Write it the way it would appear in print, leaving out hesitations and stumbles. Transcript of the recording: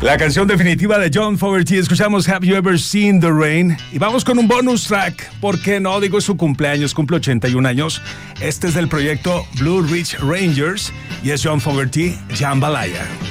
La canción definitiva de John Fogerty. Escuchamos Have You Ever Seen the Rain. Y vamos con un bonus track. ¿Por qué no? Digo, es su cumpleaños, cumple 81 años. Este es del proyecto Blue Ridge Rangers y es John Fogerty, Jambalaya.